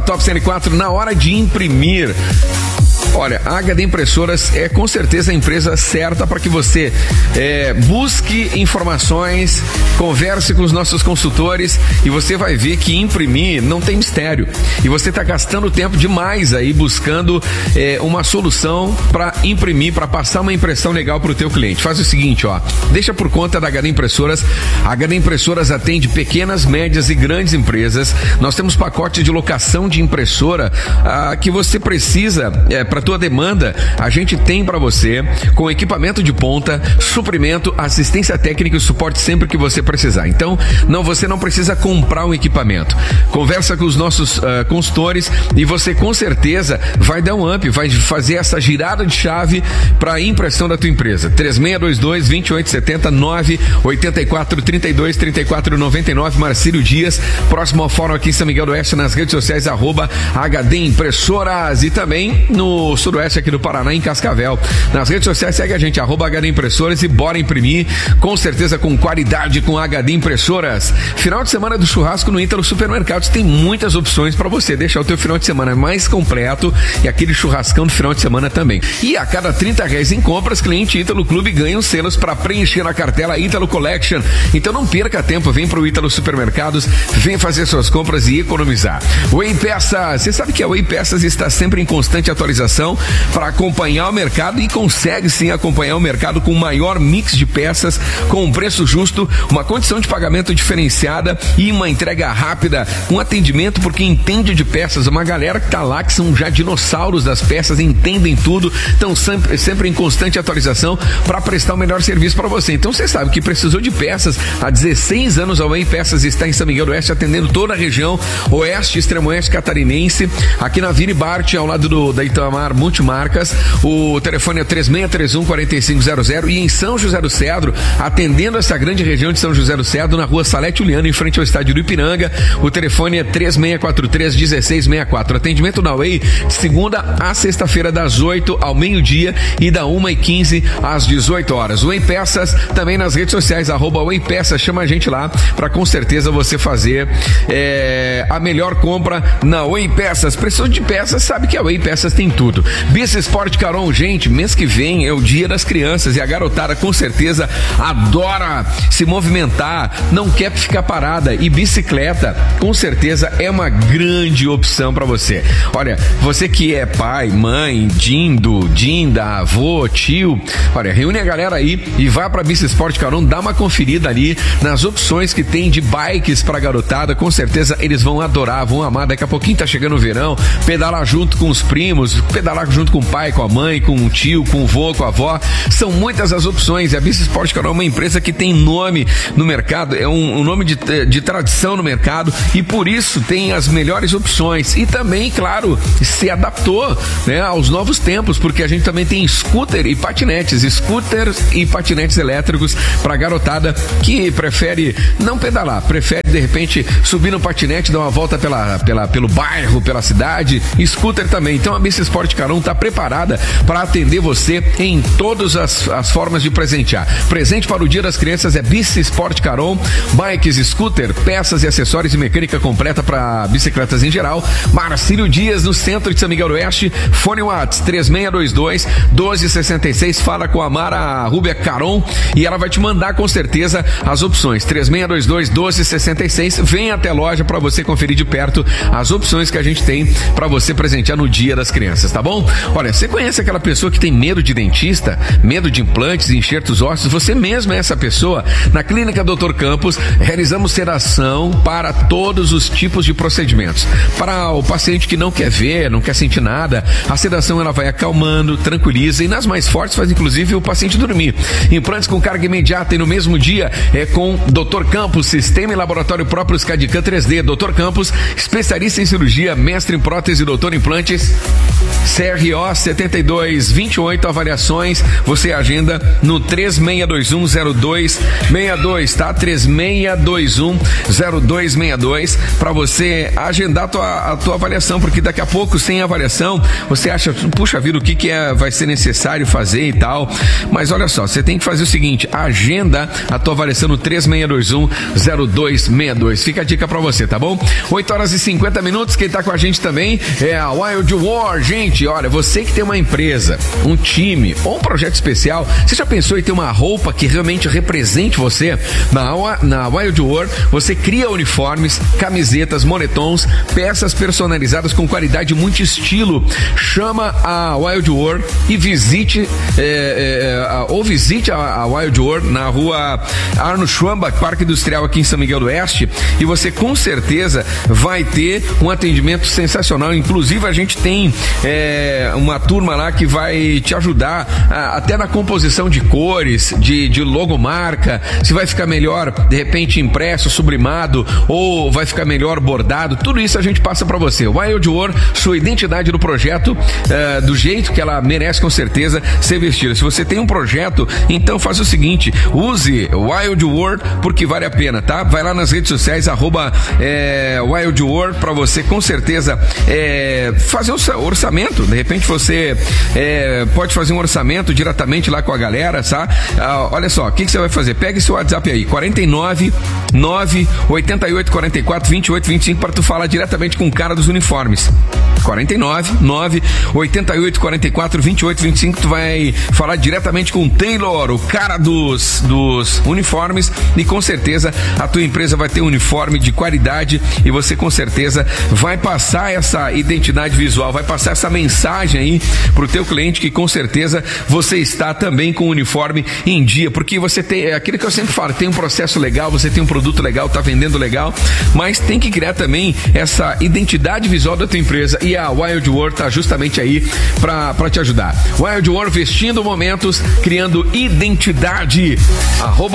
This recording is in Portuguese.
Top CN4 na hora de imprimir. Olha, a HD Impressoras é com certeza a empresa certa para que você busque informações, converse com os nossos consultores e você vai ver que imprimir não tem mistério. E você está gastando tempo demais aí buscando uma solução para imprimir, para passar uma impressão legal para o teu cliente. Faz o seguinte, ó, deixa por conta da HD Impressoras. A HD Impressoras atende pequenas, médias e grandes empresas. Nós temos pacote de locação de impressora que você precisa para tua demanda, a gente tem para você com equipamento de ponta, suprimento, assistência técnica e suporte sempre que você precisar. Então, você não precisa comprar um equipamento. Conversa com os nossos consultores e você com certeza vai dar um up, vai fazer essa girada de chave para a impressão da tua empresa. 3622-2870, 984-32-3499, Marcílio Dias, próximo ao fórum aqui em São Miguel do Oeste, nas redes sociais, @HD Impressoras, e também no Sudoeste aqui do Paraná, em Cascavel. Nas redes sociais segue a gente, @HD Impressoras, e bora imprimir, com certeza com qualidade, com HD Impressoras. Final de semana do churrasco no Ítalo Supermercados, tem muitas opções para você deixar o teu final de semana mais completo e aquele churrascão do final de semana também. E a cada R$30 em compras, cliente Ítalo Clube ganha os selos para preencher na cartela Ítalo Collection. Então não perca tempo, vem pro Ítalo Supermercados, vem fazer suas compras e economizar. Way Peças, você sabe que a Way Peças está sempre em constante atualização para acompanhar o mercado e consegue sim acompanhar o mercado com o maior mix de peças, com um preço justo, uma condição de pagamento diferenciada e uma entrega rápida, um atendimento porque entende de peças, uma galera que tá lá que são já dinossauros das peças, entendem tudo, estão sempre em constante atualização para prestar o melhor serviço para você. Então você sabe que precisou de peças, há 16 anos a Way Peças está em São Miguel do Oeste, atendendo toda a região oeste, extremo oeste catarinense, aqui na Vini Bart, ao lado da Itamar Multimarcas. O telefone é 3631-4500, e em São José do Cedro, atendendo essa grande região de São José do Cedro, na rua Salete Uliano, em frente ao estádio do Ipiranga, o telefone é 3643-1664. Atendimento na Way de segunda a sexta-feira, das 8 ao meio-dia e da 1h15 às 18 horas. Way Peças também nas redes sociais, @Way Peças, chama a gente lá para com certeza você fazer a melhor compra na Way Peças. Precisou de peças, sabe que a Way Peças tem tudo. Bici Sport Caron, gente, mês que vem é o dia das crianças e a garotada com certeza adora se movimentar, não quer ficar parada, e bicicleta com certeza é uma grande opção para você. Olha, você que é pai, mãe, dinda, avô, tio, olha, reúne a galera aí e vá pra Bici Sport Caron, dá uma conferida ali nas opções que tem de bikes pra garotada, com certeza eles vão adorar, vão amar. Daqui a pouquinho tá chegando o verão, pedalar junto com os primos, pedalar junto com o pai, com a mãe, com o tio, com o vô, com a avó, são muitas as opções. A Bici Sport Caron é uma empresa que tem nome no mercado, é um nome de tradição no mercado, e por isso tem as melhores opções, e também, claro, se adaptou, né, aos novos tempos, porque a gente também tem scooters e patinetes elétricos para garotada que prefere não pedalar, prefere de repente subir no patinete, dar uma volta pelo bairro, pela cidade, scooter também. Então a Bici Sport Caron está preparada para atender você em todas as formas de presentear. Presente para o Dia das Crianças é Bici Sport Caron, bikes, scooter, peças e acessórios e mecânica completa para bicicletas em geral. Marcílio Dias, no centro de São Miguel do Oeste. Fone WhatsApp 3622-1266. Fala com a Mara Rúbia Caron e ela vai te mandar com certeza as opções. 3622-1266. Vem até a loja para você conferir de perto as opções que a gente tem para você presentear no Dia das Crianças, tá bom? Olha, você conhece aquela pessoa que tem medo de dentista, medo de implantes e enxertos ósseos? Você mesmo é essa pessoa? Na Clínica Dr. Campos, realizamos sedação para todos os tipos de procedimentos. Para o paciente que não quer ver, não quer sentir nada, a sedação ela vai acalmando, tranquiliza, e nas mais fortes faz inclusive o paciente dormir. Implantes com carga imediata e no mesmo dia é com Dr. Campos, sistema e laboratório próprio Scadican 3D. Dr. Campos, especialista em cirurgia, mestre em prótese, doutor em implantes. CRO 7228, avaliações, você agenda no 36210262, tá? 36210262 para você agendar a tua avaliação, porque daqui a pouco, sem avaliação, você acha, puxa vida, o que vai ser necessário fazer e tal, mas olha só, você tem que fazer o seguinte, agenda a tua avaliação no 36210262. Fica a dica pra você, tá bom? 8h50, quem tá com a gente também é a Wild War. Gente, olha, você que tem uma empresa, um time ou um projeto especial, você já pensou em ter uma roupa que realmente represente você? Na Wild War, você cria uniformes, camisetas, moletons, peças personalizadas com qualidade e muito estilo. Chama a Wild War e visite a Wild War na rua Arno Schwambach, Parque Industrial aqui em São Miguel do Oeste, e você com certeza vai ter um atendimento sensacional. Inclusive a gente tem uma turma lá que vai te ajudar até na composição de cores, de logomarca, se vai ficar melhor de repente impresso, sublimado, ou vai ficar melhor bordado, tudo isso a gente passa para você. Wild War, sua identidade do projeto, do jeito que ela merece com certeza ser vestida. Se você tem um projeto, então faz o seguinte, use Wild War porque vale a pena, tá? Vai lá nas redes sociais, Wild War, pra você com certeza fazer o orçamento. De repente você pode fazer um orçamento diretamente lá com a galera, tá? Olha só, o que você vai fazer? Pega esse WhatsApp aí, 49 988 44 28 25, para tu falar diretamente com o cara dos uniformes. 49 988 44 28 25, tu vai falar diretamente com o Taylor, o cara dos uniformes, e com certeza a tua empresa vai ter um uniforme de qualidade e você com certeza vai passar essa identidade visual, vai passar essa mensagem aí pro teu cliente que com certeza você está também com o uniforme em dia, porque você tem aquilo que eu sempre falo, tem um processo legal, você tem um produto legal, tá vendendo legal, mas tem que criar também essa identidade visual da tua empresa, e a Wild War tá justamente aí pra te ajudar. Wild War, vestindo momentos, criando identidade.